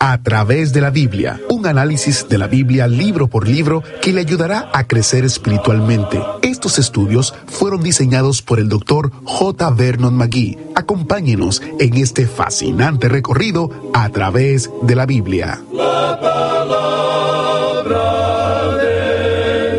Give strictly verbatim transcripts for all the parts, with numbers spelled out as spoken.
A través de la Biblia, un análisis de la Biblia libro por libro que le ayudará a crecer espiritualmente. Estos estudios fueron diseñados por el doctor J. Vernon McGee. Acompáñenos en este fascinante recorrido a través de la Biblia. La palabra de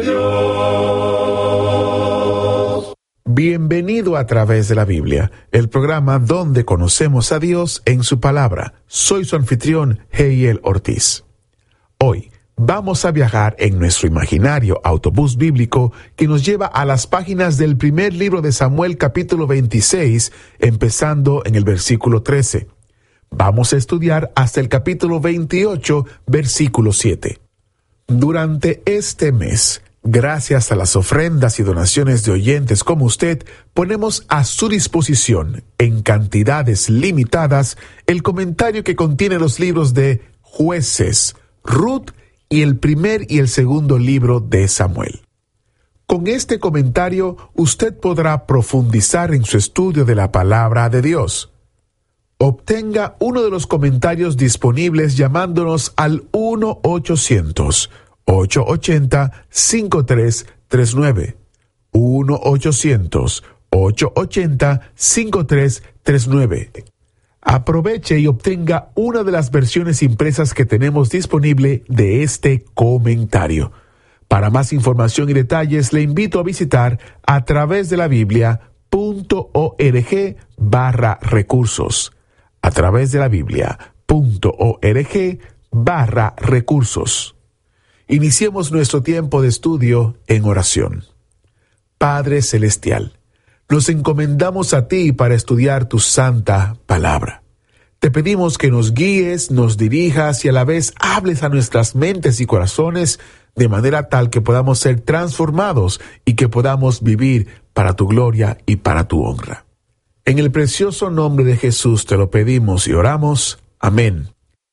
Dios. Bienvenido a Través de la Biblia, el programa donde conocemos a Dios en su palabra. Soy su anfitrión, Heiel Ortiz. Hoy vamos a viajar en nuestro imaginario autobús bíblico que nos lleva a las páginas del primer libro de Samuel, capítulo veintiséis, empezando en el versículo trece. Vamos a estudiar hasta el capítulo veintiocho, versículo siete. Durante este mes, gracias a las ofrendas y donaciones de oyentes como usted, ponemos a su disposición, en cantidades limitadas, el comentario que contiene los libros de Jueces, Ruth y el primer y el segundo libro de Samuel. Con este comentario, usted podrá profundizar en su estudio de la palabra de Dios. Obtenga uno de los comentarios disponibles llamándonos al uno ochocientos, ocho ochenta, cinco tres tres nueve. uno ochocientos, ocho ochenta, cinco tres tres nueve. Aproveche y obtenga una de las versiones impresas que tenemos disponible de este comentario. Para más información y detalles, le invito a visitar a través de la Biblia punto org barra recursos. A través de la Biblia punto org barra recursos. Iniciemos nuestro tiempo de estudio en oración. Padre Celestial, nos encomendamos a ti para estudiar tu santa palabra. Te pedimos que nos guíes, nos dirijas y a la vez hables a nuestras mentes y corazones de manera tal que podamos ser transformados y que podamos vivir para tu gloria y para tu honra. En el precioso nombre de Jesús te lo pedimos y oramos. Amén.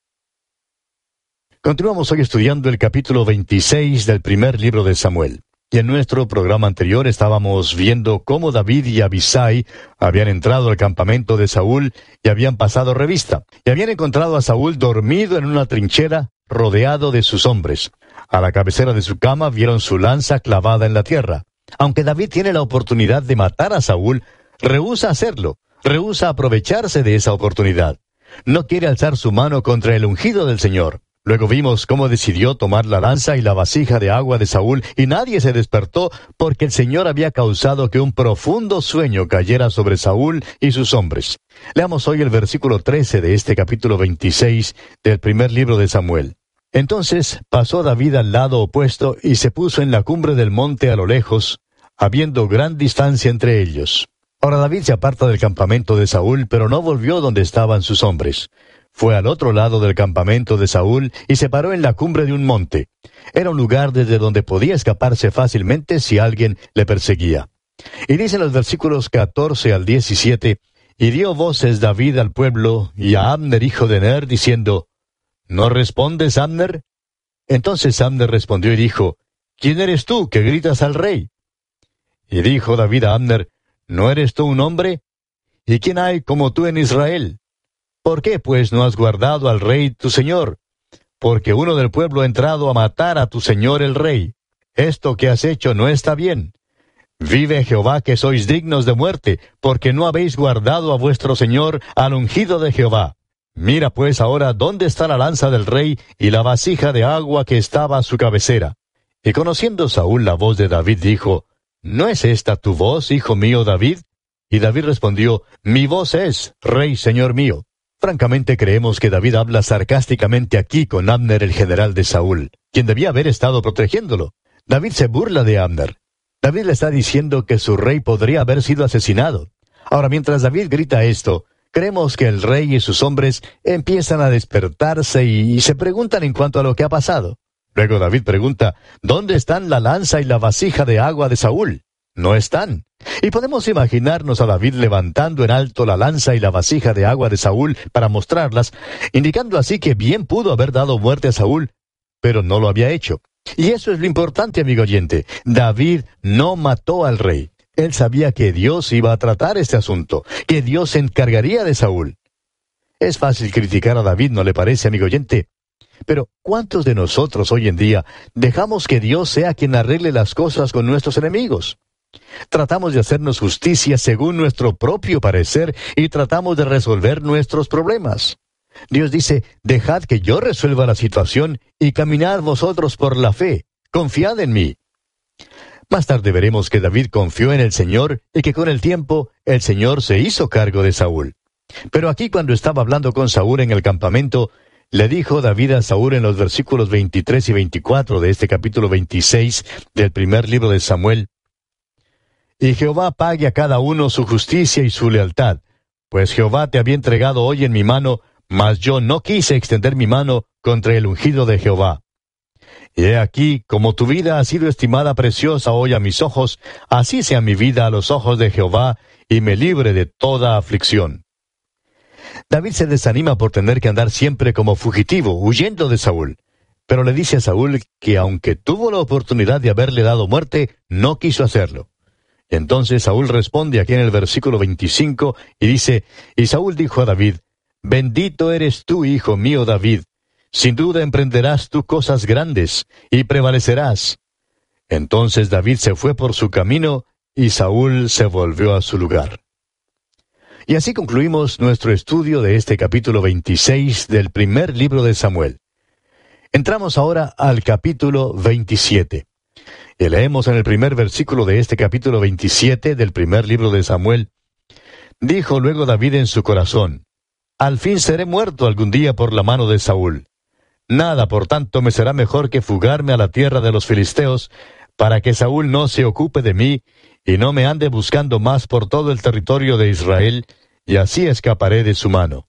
Continuamos hoy estudiando el capítulo veintiséis del primer libro de Samuel. Y en nuestro programa anterior estábamos viendo cómo David y Abisai habían entrado al campamento de Saúl y habían pasado revista. Y habían encontrado a Saúl dormido en una trinchera, rodeado de sus hombres. A la cabecera de su cama vieron su lanza clavada en la tierra. Aunque David tiene la oportunidad de matar a Saúl, rehúsa hacerlo, rehúsa aprovecharse de esa oportunidad. No quiere alzar su mano contra el ungido del Señor. Luego vimos cómo decidió tomar la lanza y la vasija de agua de Saúl, y nadie se despertó porque el Señor había causado que un profundo sueño cayera sobre Saúl y sus hombres. Leamos hoy el versículo trece de este capítulo veintiséis del primer libro de Samuel. Entonces pasó David al lado opuesto y se puso en la cumbre del monte a lo lejos, habiendo gran distancia entre ellos. Ahora David se aparta del campamento de Saúl, pero no volvió donde estaban sus hombres. Fue al otro lado del campamento de Saúl y se paró en la cumbre de un monte. Era un lugar desde donde podía escaparse fácilmente si alguien le perseguía. Y dicen los versículos catorce al diecisiete, y dio voces David al pueblo y a Abner hijo de Ner, diciendo, ¿No respondes, Abner? Entonces Abner respondió y dijo, ¿Quién eres tú que gritas al rey? Y dijo David a Abner, ¿No eres tú un hombre? ¿Y quién hay como tú en Israel? ¿Por qué, pues, no has guardado al rey tu señor? Porque uno del pueblo ha entrado a matar a tu señor el rey. Esto que has hecho no está bien. Vive Jehová que sois dignos de muerte, porque no habéis guardado a vuestro señor al ungido de Jehová. Mira pues ahora dónde está la lanza del rey y la vasija de agua que estaba a su cabecera. Y conociendo Saúl la voz de David, dijo, ¿No es esta tu voz, hijo mío David? Y David respondió, Mi voz es, rey señor mío. Francamente creemos que David habla sarcásticamente aquí con Abner, el general de Saúl, quien debía haber estado protegiéndolo. David se burla de Abner. David le está diciendo que su rey podría haber sido asesinado. Ahora, mientras David grita esto, creemos que el rey y sus hombres empiezan a despertarse y, y se preguntan en cuanto a lo que ha pasado. Luego David pregunta, ¿dónde están la lanza y la vasija de agua de Saúl? No están. Y podemos imaginarnos a David levantando en alto la lanza y la vasija de agua de Saúl para mostrarlas, indicando así que bien pudo haber dado muerte a Saúl, pero no lo había hecho. Y eso es lo importante, amigo oyente. David no mató al rey. Él sabía que Dios iba a tratar este asunto, que Dios se encargaría de Saúl. Es fácil criticar a David, ¿no le parece, amigo oyente? Pero, ¿cuántos de nosotros hoy en día dejamos que Dios sea quien arregle las cosas con nuestros enemigos? Tratamos de hacernos justicia según nuestro propio parecer y tratamos de resolver nuestros problemas. Dios dice, dejad que yo resuelva la situación y caminad vosotros por la fe. Confiad en mí. Más tarde veremos que David confió en el Señor y que con el tiempo el Señor se hizo cargo de Saúl. Pero aquí cuando estaba hablando con Saúl en el campamento, le dijo David a Saúl en los versículos veintitrés y veinticuatro de este capítulo veintiséis del primer libro de Samuel, «Y Jehová pague a cada uno su justicia y su lealtad, pues Jehová te había entregado hoy en mi mano, mas yo no quise extender mi mano contra el ungido de Jehová. Y he aquí, como tu vida ha sido estimada preciosa hoy a mis ojos, así sea mi vida a los ojos de Jehová, y me libre de toda aflicción». David se desanima por tener que andar siempre como fugitivo, huyendo de Saúl. Pero le dice a Saúl que aunque tuvo la oportunidad de haberle dado muerte, no quiso hacerlo. Entonces Saúl responde aquí en el versículo veinticinco y dice, «Y Saúl dijo a David, Bendito eres tú, hijo mío David. Sin duda emprenderás tú cosas grandes, y prevalecerás». Entonces David se fue por su camino, y Saúl se volvió a su lugar. Y así concluimos nuestro estudio de este capítulo veintiséis del primer libro de Samuel. Entramos ahora al capítulo veintisiete. Y leemos en el primer versículo de este capítulo veintisiete del primer libro de Samuel, «Dijo luego David en su corazón, Al fin seré muerto algún día por la mano de Saúl. Nada, por tanto, me será mejor que fugarme a la tierra de los filisteos, para que Saúl no se ocupe de mí, y no me ande buscando más por todo el territorio de Israel, y así escaparé de su mano».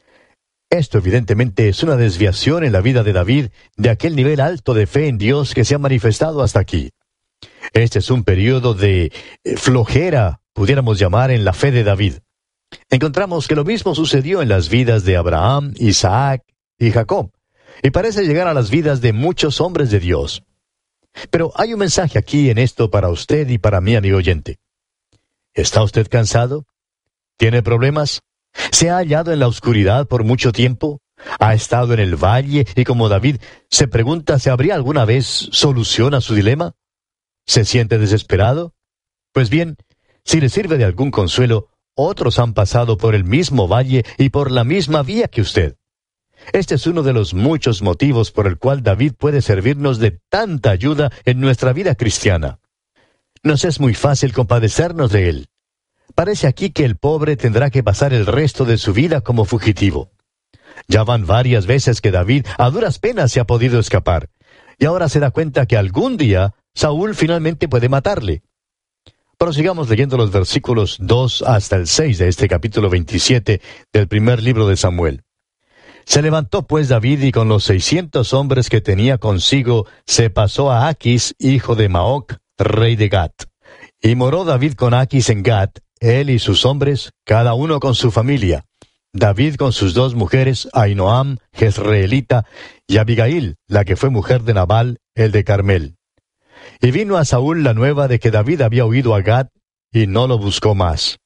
Esto evidentemente es una desviación en la vida de David de aquel nivel alto de fe en Dios que se ha manifestado hasta aquí. Este es un periodo de eh, flojera, pudiéramos llamar, en la fe de David. Encontramos que lo mismo sucedió en las vidas de Abraham, Isaac y Jacob, y parece llegar a las vidas de muchos hombres de Dios. Pero hay un mensaje aquí en esto para usted y para mí, amigo oyente. ¿Está usted cansado? ¿Tiene problemas? ¿Se ha hallado en la oscuridad por mucho tiempo? ¿Ha estado en el valle y como David se pregunta si habría alguna vez solución a su dilema? ¿Se siente desesperado? Pues bien, si le sirve de algún consuelo, otros han pasado por el mismo valle y por la misma vía que usted. Este es uno de los muchos motivos por el cual David puede servirnos de tanta ayuda en nuestra vida cristiana. Nos es muy fácil compadecernos de él. Parece aquí que el pobre tendrá que pasar el resto de su vida como fugitivo. Ya van varias veces que David a duras penas se ha podido escapar, y ahora se da cuenta que algún día Saúl finalmente puede matarle. Prosigamos leyendo los versículos dos hasta el seis de este capítulo veintisiete del primer libro de Samuel. Se levantó pues David y con los seiscientos hombres que tenía consigo se pasó a Aquis, hijo de Maoc, rey de Gat. Y moró David con Aquis en Gat, él y sus hombres, cada uno con su familia. David con sus dos mujeres, Ahinoam, jezreelita, y Abigail, la que fue mujer de Nabal, el de Carmel. Y vino a Saúl la nueva de que David había huido a Gat, y no lo buscó más.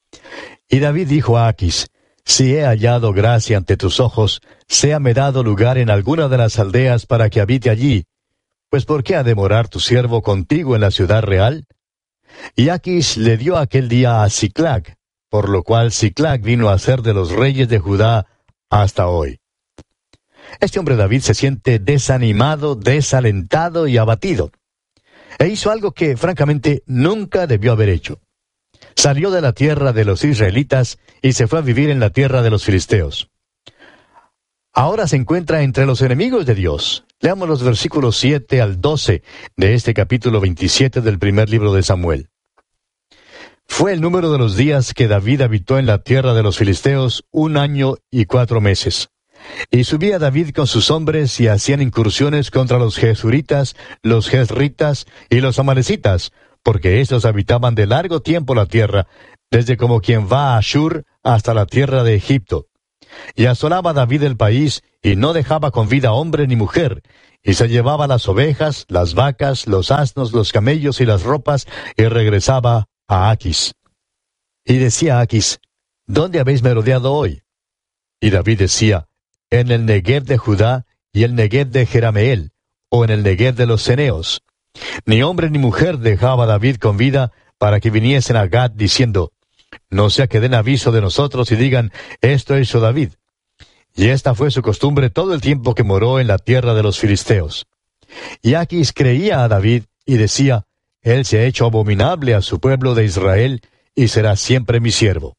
Y David dijo a Aquis, Si he hallado gracia ante tus ojos, séame dado lugar en alguna de las aldeas para que habite allí, pues ¿por qué ha de morar tu siervo contigo en la ciudad real? Y Aquis le dio aquel día a Siclag, por lo cual Siclag vino a ser de los reyes de Judá hasta hoy. Este hombre David se siente desanimado, desalentado y abatido. E hizo algo que, francamente, nunca debió haber hecho. Salió de la tierra de los israelitas y se fue a vivir en la tierra de los filisteos. Ahora se encuentra entre los enemigos de Dios. Leamos los versículos siete al doce de este capítulo veintisiete del primer libro de Samuel. Fue el número de los días que David habitó en la tierra de los filisteos un año y cuatro meses. Y subía David con sus hombres y hacían incursiones contra los jesuritas, los jezritas y los amalecitas, porque estos habitaban de largo tiempo la tierra, desde como quien va a Ashur hasta la tierra de Egipto. Y asolaba David el país, y no dejaba con vida hombre ni mujer, y se llevaba las ovejas, las vacas, los asnos, los camellos y las ropas, y regresaba a Aquis. Y decía Aquis, ¿dónde habéis merodeado hoy? Y David decía, en el Negev de Judá y el Negev de Jerameel, o en el Negev de los ceneos. Ni hombre ni mujer dejaba David con vida para que viniesen a Gad diciendo, no sea que den aviso de nosotros y digan, esto hizo David. Y esta fue su costumbre todo el tiempo que moró en la tierra de los filisteos. Y Aquis creía a David y decía, él se ha hecho abominable a su pueblo de Israel y será siempre mi siervo.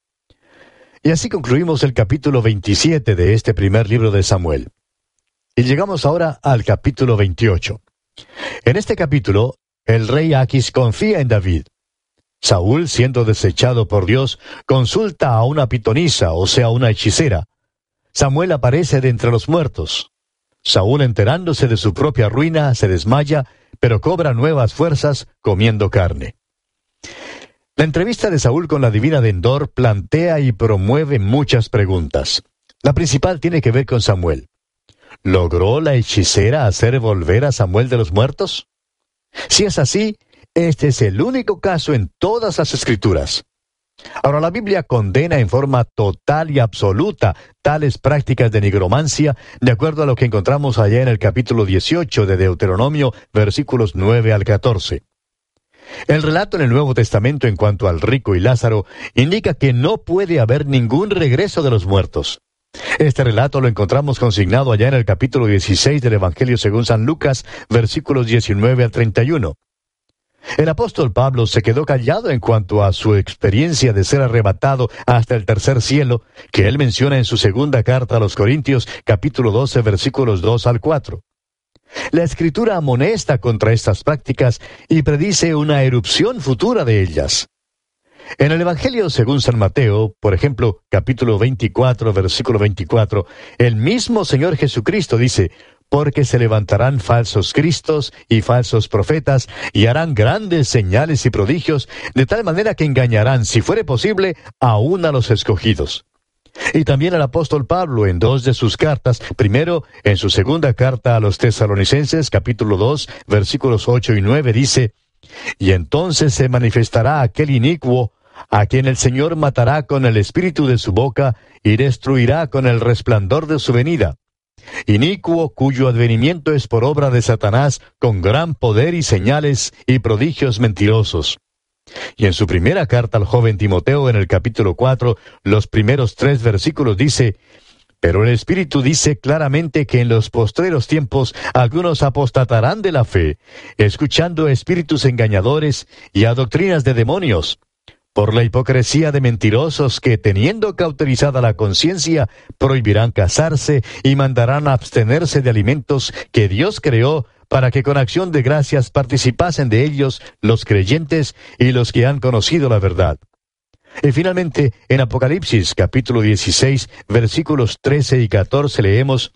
Y así concluimos el capítulo veintisiete de este primer libro de Samuel. Y llegamos ahora al capítulo veintiocho. En este capítulo, el rey Aquis confía en David. Saúl, siendo desechado por Dios, consulta a una pitonisa, o sea, una hechicera. Samuel aparece de entre los muertos. Saúl, enterándose de su propia ruina, se desmaya, pero cobra nuevas fuerzas comiendo carne. La entrevista de Saúl con la divina de Endor plantea y promueve muchas preguntas. La principal tiene que ver con Samuel. ¿Logró la hechicera hacer volver a Samuel de los muertos? Si es así, este es el único caso en todas las Escrituras. Ahora, la Biblia condena en forma total y absoluta tales prácticas de nigromancia, de acuerdo a lo que encontramos allá en el capítulo dieciocho de Deuteronomio, versículos nueve al catorce. El relato en el Nuevo Testamento en cuanto al rico y Lázaro indica que no puede haber ningún regreso de los muertos. Este relato lo encontramos consignado allá en el capítulo dieciséis del Evangelio según San Lucas, versículos diecinueve al treinta y uno. El apóstol Pablo se quedó callado en cuanto a su experiencia de ser arrebatado hasta el tercer cielo, que él menciona en su segunda carta a los Corintios, capítulo doce, versículos dos al cuatro. La Escritura amonesta contra estas prácticas y predice una erupción futura de ellas. En el Evangelio según San Mateo, por ejemplo, capítulo veinticuatro, versículo veinticuatro, el mismo Señor Jesucristo dice, porque se levantarán falsos cristos y falsos profetas, y harán grandes señales y prodigios, de tal manera que engañarán, si fuere posible, aún a los escogidos. Y también el apóstol Pablo, en dos de sus cartas, primero, en su segunda carta a los tesalonicenses, capítulo dos, versículos ocho y nueve, dice, y entonces se manifestará aquel inicuo, a quien el Señor matará con el espíritu de su boca, y destruirá con el resplandor de su venida. Inicuo cuyo advenimiento es por obra de Satanás, con gran poder y señales y prodigios mentirosos. Y en su primera carta al joven Timoteo, en el capítulo cuatro, los primeros tres versículos dice, pero el Espíritu dice claramente que en los postreros tiempos algunos apostatarán de la fe, escuchando espíritus engañadores y a doctrinas de demonios, por la hipocresía de mentirosos que, teniendo cauterizada la conciencia, prohibirán casarse y mandarán abstenerse de alimentos que Dios creó para que con acción de gracias participasen de ellos los creyentes y los que han conocido la verdad. Y finalmente, en Apocalipsis capítulo dieciséis, versículos trece y catorce leemos,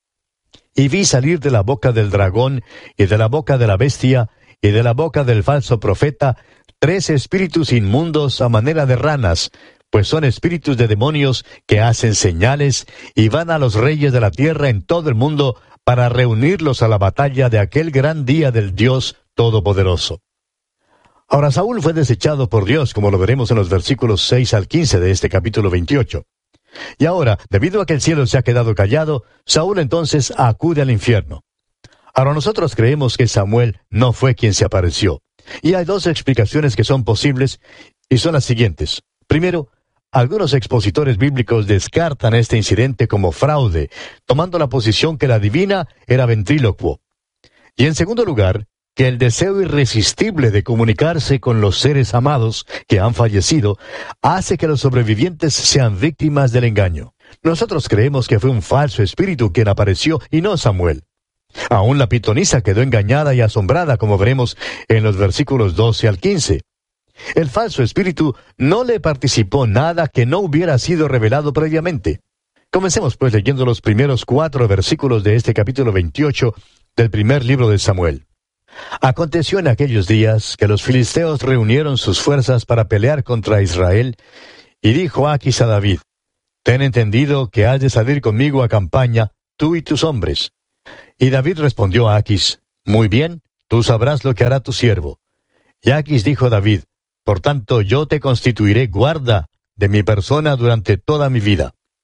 y vi salir de la boca del dragón, y de la boca de la bestia, y de la boca del falso profeta, tres espíritus inmundos a manera de ranas, pues son espíritus de demonios que hacen señales y van a los reyes de la tierra en todo el mundo para reunirlos a la batalla de aquel gran día del Dios Todopoderoso. Ahora, Saúl fue desechado por Dios, como lo veremos en los versículos seis al quince de este capítulo veintiocho. Y ahora, debido a que el cielo se ha quedado callado, Saúl entonces acude al infierno. Ahora, nosotros creemos que Samuel no fue quien se apareció. Y hay dos explicaciones que son posibles, y son las siguientes. Primero, algunos expositores bíblicos descartan este incidente como fraude, tomando la posición que la divina era ventrílocuo. Y en segundo lugar, que el deseo irresistible de comunicarse con los seres amados que han fallecido hace que los sobrevivientes sean víctimas del engaño. Nosotros creemos que fue un falso espíritu quien apareció y no Samuel. Aún la pitonisa quedó engañada y asombrada, como veremos en los versículos doce al quince. El falso espíritu no le participó nada que no hubiera sido revelado previamente. Comencemos pues leyendo los primeros cuatro versículos de este capítulo veintiocho del primer libro de Samuel. Aconteció en aquellos días que los filisteos reunieron sus fuerzas para pelear contra Israel, y dijo Aquis a David, ten entendido que has de salir conmigo a campaña, tú y tus hombres. Y David respondió a Aquis, muy bien, tú sabrás lo que hará tu siervo. Y Aquis dijo a David, por tanto yo te constituiré guarda de mi persona durante toda mi vida.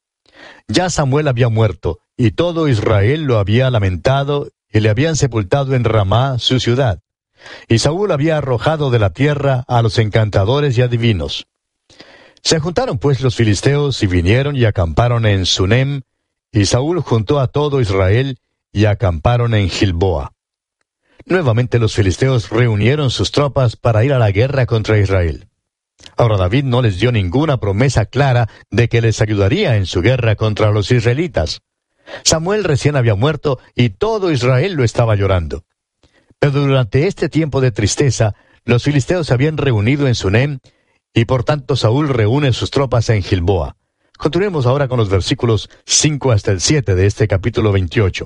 Ya Samuel había muerto, y todo Israel lo había lamentado, y le habían sepultado en Ramá, su ciudad. Y Saúl había arrojado de la tierra a los encantadores y adivinos. Se juntaron pues los filisteos y vinieron y acamparon en Sunem, y Saúl juntó a todo Israel y acamparon en Gilboa. Nuevamente los filisteos reunieron sus tropas para ir a la guerra contra Israel. Ahora David no les dio ninguna promesa clara de que les ayudaría en su guerra contra los israelitas. Samuel recién había muerto y todo Israel lo estaba llorando. Pero durante este tiempo de tristeza, los filisteos se habían reunido en Sunem, y por tanto Saúl reúne sus tropas en Gilboa. Continuemos ahora con los versículos cinco hasta el siete de este capítulo veintiocho.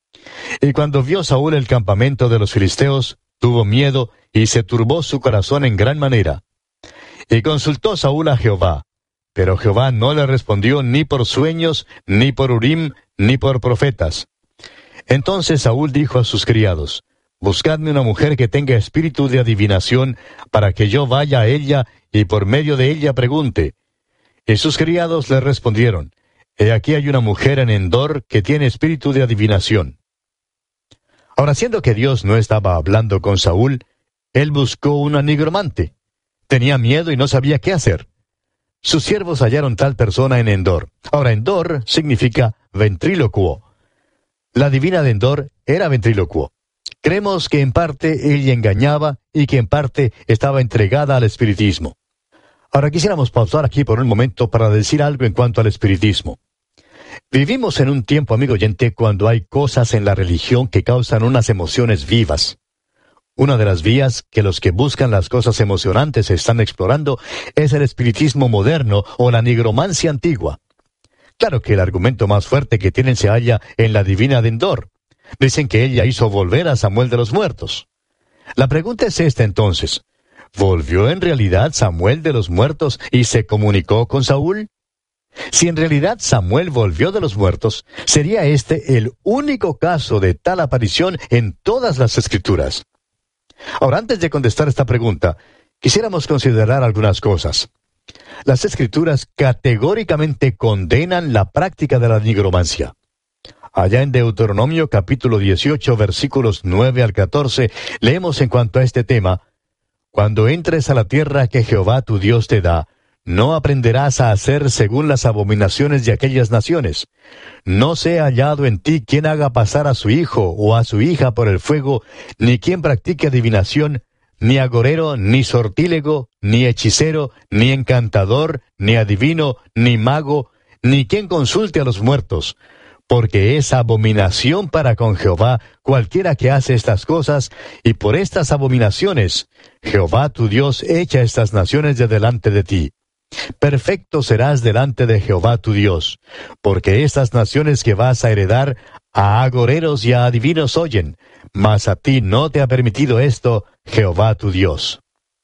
Y cuando vio Saúl el campamento de los filisteos, tuvo miedo, y se turbó su corazón en gran manera. Y consultó Saúl a Jehová, pero Jehová no le respondió ni por sueños, ni por Urim, ni por profetas. Entonces Saúl dijo a sus criados, Buscadme una mujer que tenga espíritu de adivinación, para que yo vaya a ella, y por medio de ella pregunte. Y sus criados le respondieron, He aquí hay una mujer en Endor que tiene espíritu de adivinación. Ahora, siendo que Dios no estaba hablando con Saúl, él buscó una nigromante. Tenía miedo y no sabía qué hacer. Sus siervos hallaron tal persona en Endor. Ahora, Endor significa ventrílocuo. La divina de Endor era ventrílocuo. Creemos que en parte ella engañaba y que en parte estaba entregada al espiritismo. Ahora quisiéramos pausar aquí por un momento para decir algo en cuanto al espiritismo. Vivimos en un tiempo, amigo oyente, cuando hay cosas en la religión que causan unas emociones vivas. Una de las vías que los que buscan las cosas emocionantes están explorando es el espiritismo moderno o la nigromancia antigua. Claro que el argumento más fuerte que tienen se halla en la divina de Endor. Dicen que ella hizo volver a Samuel de los muertos. La pregunta es esta entonces. ¿Volvió en realidad Samuel de los muertos y se comunicó con Saúl? Si en realidad Samuel volvió de los muertos, sería este el único caso de tal aparición en todas las Escrituras. Ahora, antes de contestar esta pregunta, quisiéramos considerar algunas cosas. Las Escrituras categóricamente condenan la práctica de la nigromancia. Allá en Deuteronomio capítulo dieciocho, versículos nueve al catorce, leemos en cuanto a este tema, Cuando entres a la tierra que Jehová tu Dios te da, no aprenderás a hacer según las abominaciones de aquellas naciones. No sea hallado en ti quien haga pasar a su hijo o a su hija por el fuego, ni quien practique adivinación, ni agorero, ni sortílego, ni hechicero, ni encantador, ni adivino, ni mago, ni quien consulte a los muertos. Porque es abominación para con Jehová cualquiera que hace estas cosas, y por estas abominaciones Jehová tu Dios echa estas naciones de delante de ti. Perfecto serás delante de Jehová tu Dios, porque estas naciones que vas a heredar a agoreros y a adivinos oyen, mas a ti no te ha permitido esto Jehová tu Dios.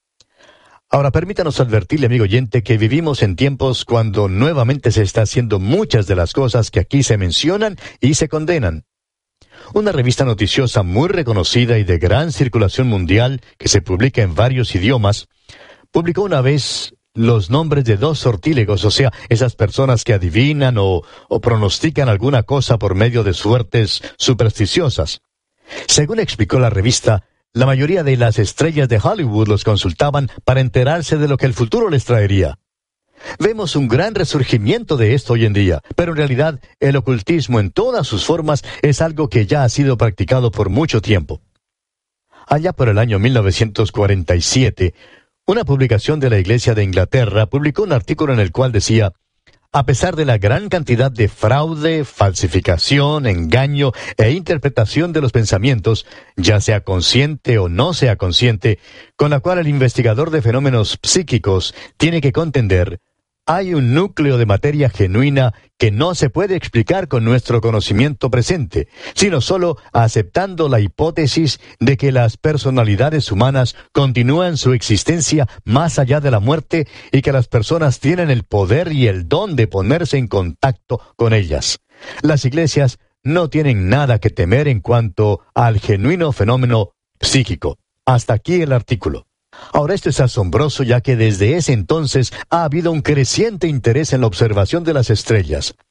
Ahora permítanos advertirle, amigo oyente, que vivimos en tiempos cuando nuevamente se está haciendo muchas de las cosas que aquí se mencionan y se condenan. Una revista noticiosa muy reconocida y de gran circulación mundial, que se publica en varios idiomas, publicó una vez los nombres de dos sortílegos, o sea, esas personas que adivinan o, o pronostican alguna cosa por medio de suertes supersticiosas. Según explicó la revista, la mayoría de las estrellas de Hollywood los consultaban para enterarse de lo que el futuro les traería. Vemos un gran resurgimiento de esto hoy en día, pero en realidad el ocultismo en todas sus formas es algo que ya ha sido practicado por mucho tiempo. Allá por el año mil novecientos cuarenta y siete, una publicación de la Iglesia de Inglaterra publicó un artículo en el cual decía, a pesar de la gran cantidad de fraude, falsificación, engaño e interpretación de los pensamientos, ya sea consciente o no sea consciente, con la cual el investigador de fenómenos psíquicos tiene que contender, hay un núcleo de materia genuina que no se puede explicar con nuestro conocimiento presente, sino solo aceptando la hipótesis de que las personalidades humanas continúan su existencia más allá de la muerte y que las personas tienen el poder y el don de ponerse en contacto con ellas. Las iglesias no tienen nada que temer en cuanto al genuino fenómeno psíquico. Hasta aquí el artículo. Ahora esto es asombroso, ya que desde ese entonces ha habido un creciente interés en la observación de las estrellas.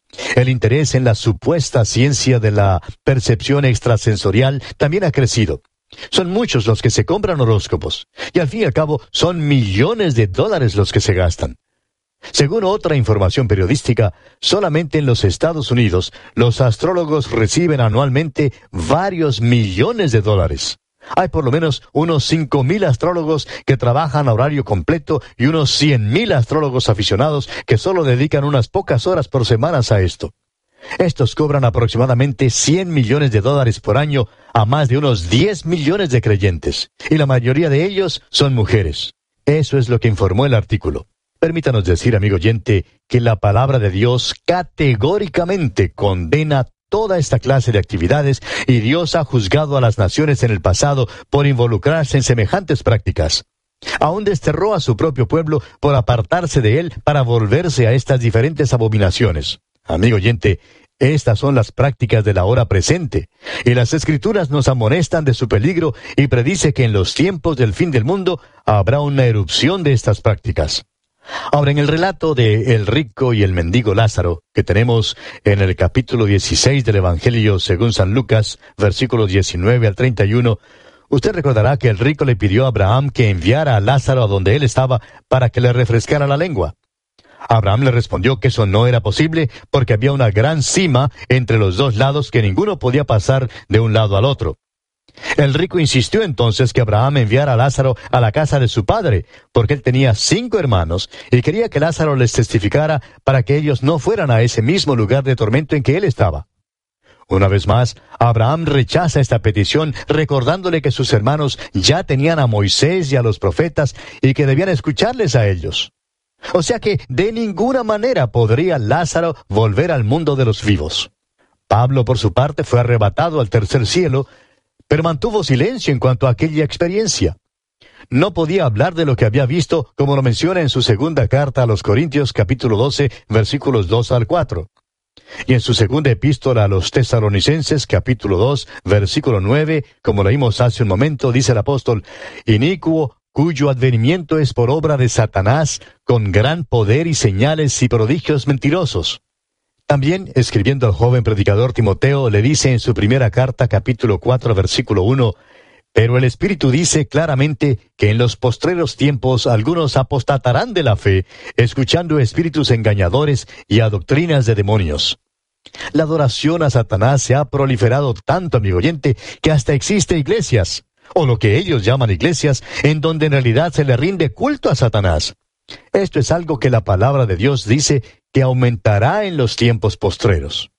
El interés en la supuesta ciencia de la percepción extrasensorial también ha crecido. Son muchos los que se compran horóscopos, y al fin y al cabo son millones de dólares los que se gastan. Según otra información periodística, solamente en los Estados Unidos los astrólogos reciben anualmente varios millones de dólares. Hay por lo menos unos cinco mil astrólogos que trabajan a horario completo y unos cien mil astrólogos aficionados que solo dedican unas pocas horas por semana a esto. Estos cobran aproximadamente cien millones de dólares por año a más de unos diez millones de creyentes, y la mayoría de ellos son mujeres. Eso es lo que informó el artículo. Permítanos decir, amigo oyente, que la palabra de Dios categóricamente condena toda esta clase de actividades, y Dios ha juzgado a las naciones en el pasado por involucrarse en semejantes prácticas. Aún desterró a su propio pueblo por apartarse de él para volverse a estas diferentes abominaciones. Amigo oyente, estas son las prácticas de la hora presente, y las Escrituras nos amonestan de su peligro y predice que en los tiempos del fin del mundo habrá una erupción de estas prácticas. Ahora, en el relato de el rico y el mendigo Lázaro, que tenemos en el capítulo dieciséis del Evangelio según San Lucas, versículos diecinueve al treinta y uno, usted recordará que el rico le pidió a Abraham que enviara a Lázaro a donde él estaba para que le refrescara la lengua. Abraham le respondió que eso no era posible porque había una gran sima entre los dos lados que ninguno podía pasar de un lado al otro. El rico insistió entonces que Abraham enviara a Lázaro a la casa de su padre, porque él tenía cinco hermanos y quería que Lázaro les testificara para que ellos no fueran a ese mismo lugar de tormento en que él estaba. Una vez más, Abraham rechaza esta petición, recordándole que sus hermanos ya tenían a Moisés y a los profetas y que debían escucharles a ellos. O sea que de ninguna manera podría Lázaro volver al mundo de los vivos. Pablo, por su parte, fue arrebatado al tercer cielo, pero mantuvo silencio en cuanto a aquella experiencia. No podía hablar de lo que había visto, como lo menciona en su segunda carta a los Corintios, capítulo doce, versículos dos al cuatro. Y en su segunda epístola a los Tesalonicenses, capítulo dos, versículo nueve, como leímos hace un momento, dice el apóstol: inicuo, cuyo advenimiento es por obra de Satanás, con gran poder y señales y prodigios mentirosos. También, escribiendo al joven predicador Timoteo, le dice en su primera carta, capítulo cuatro, versículo uno, pero el Espíritu dice claramente que en los postreros tiempos algunos apostatarán de la fe, escuchando espíritus engañadores y a doctrinas de demonios. La adoración a Satanás se ha proliferado tanto, amigo oyente, que hasta existe iglesias, o lo que ellos llaman iglesias, en donde en realidad se le rinde culto a Satanás. Esto es algo que la palabra de Dios dice que aumentará en los tiempos postreros.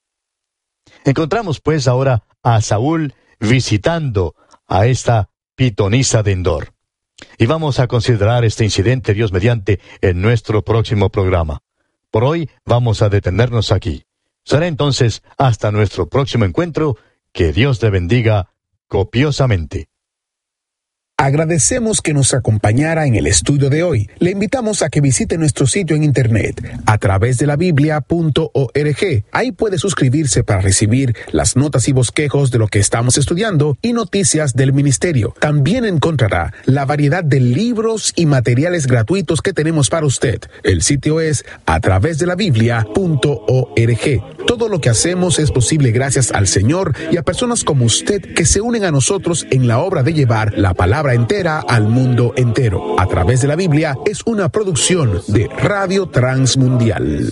Encontramos pues ahora a Saúl visitando a esta pitonisa de Endor. Y vamos a considerar este incidente, Dios mediante, en nuestro próximo programa. Por hoy vamos a detenernos aquí. Será entonces hasta nuestro próximo encuentro. Que Dios te bendiga copiosamente. Agradecemos que nos acompañara en el estudio de hoy. Le invitamos a que visite nuestro sitio en internet a través de la biblia punto org. Ahí puede suscribirse para recibir las notas y bosquejos de lo que estamos estudiando y noticias del ministerio. También encontrará la variedad de libros y materiales gratuitos que tenemos para usted. El sitio es a través de la biblia punto org. Todo lo que hacemos es posible gracias al Señor y a personas como usted que se unen a nosotros en la obra de llevar la palabra entera al mundo entero. A través de la Biblia es una producción de Radio Transmundial.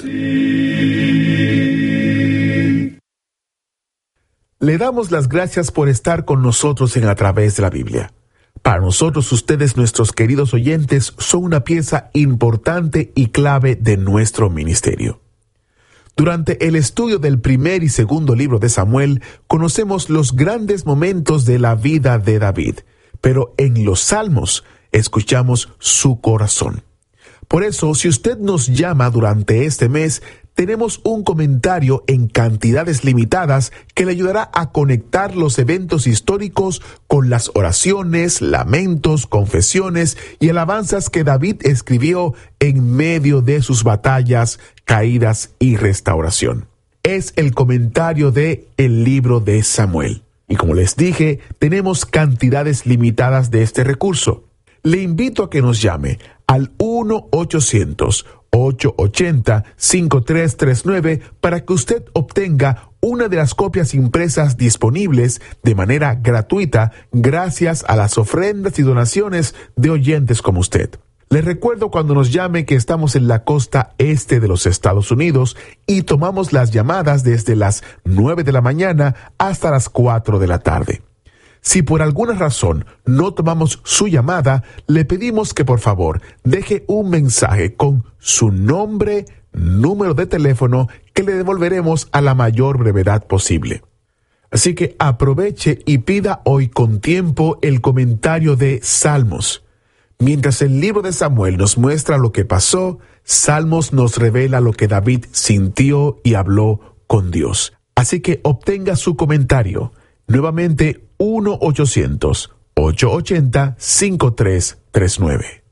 Le damos las gracias por estar con nosotros en A Través de la Biblia. Para nosotros, ustedes, nuestros queridos oyentes, son una pieza importante y clave de nuestro ministerio. Durante el estudio del primer y segundo libro de Samuel, conocemos los grandes momentos de la vida de David, pero en los Salmos escuchamos su corazón. Por eso, si usted nos llama durante este mes, tenemos un comentario en cantidades limitadas que le ayudará a conectar los eventos históricos con las oraciones, lamentos, confesiones y alabanzas que David escribió en medio de sus batallas, caídas y restauración. Es el comentario de el libro de Samuel. Y como les dije, tenemos cantidades limitadas de este recurso. Le invito a que nos llame al uno ochocientos, ocho ocho cero, cinco tres tres nueve para que usted obtenga una de las copias impresas disponibles de manera gratuita gracias a las ofrendas y donaciones de oyentes como usted. Les recuerdo cuando nos llame que estamos en la costa este de los Estados Unidos y tomamos las llamadas desde las nueve de la mañana hasta las cuatro de la tarde. Si por alguna razón no tomamos su llamada, le pedimos que por favor deje un mensaje con su nombre, número de teléfono, que le devolveremos a la mayor brevedad posible. Así que aproveche y pida hoy con tiempo el comentario de Salmos. Mientras el libro de Samuel nos muestra lo que pasó, Salmos nos revela lo que David sintió y habló con Dios. Así que obtenga su comentario. Nuevamente, uno ochocientos, ocho ochenta, cinco tres tres nueve.